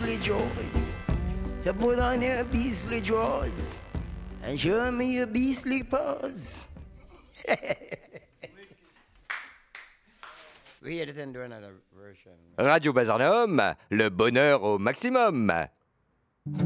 beastly jaws, to put on your beastly drawers, and show me your beastly paws. We had to do another version. Radio Bazarnum, le bonheur au maximum.